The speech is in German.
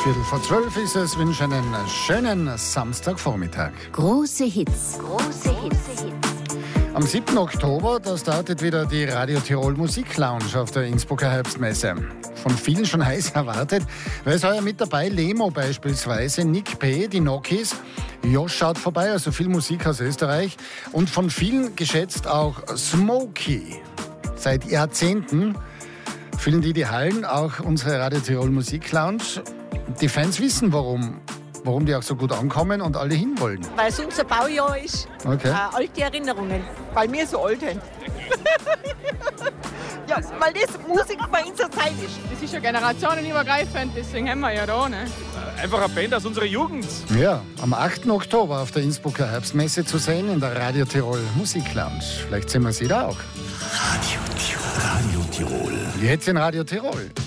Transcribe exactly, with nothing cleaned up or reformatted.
Viertel vor zwölf ist es. Wünsche einen schönen Samstagvormittag. Große Hits. Große Hits. Am siebten Oktober, da startet wieder die Radio Tirol Musik Lounge auf der Innsbrucker Herbstmesse. Von vielen schon heiß erwartet. Wer ist heuer mit dabei? Lemo beispielsweise, Nick P., die Nokis. Josh schaut vorbei, also viel Musik aus Österreich. Und von vielen geschätzt auch Smokey. Seit Jahrzehnten füllen die die Hallen, auch unsere Radio Tirol Musik Lounge. Die Fans wissen, warum. Warum die auch so gut ankommen und alle hinwollen. Weil es unser Baujahr ist. Okay. Äh, alte Erinnerungen. Weil wir so alt sind. Ja, weil das Musik bei unserer Zeit ist. Das ist ja generationenübergreifend, deswegen haben wir ja da, ne? Einfach eine Band aus unserer Jugend. Ja, am achten Oktober auf der Innsbrucker Herbstmesse zu sehen in der Radio Tirol Musik Lounge. Vielleicht sehen wir sie da auch. Radio Tirol. Radio Tirol. Jetzt in Radio Tirol.